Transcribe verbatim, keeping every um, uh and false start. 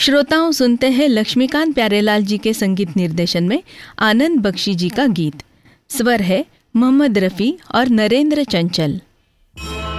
श्रोताओं सुनते हैं लक्ष्मीकांत प्यारेलाल जी के संगीत निर्देशन में आनंद बख्शी जी का गीत। स्वर है मोहम्मद रफ़ी और नरेंद्र चंचल।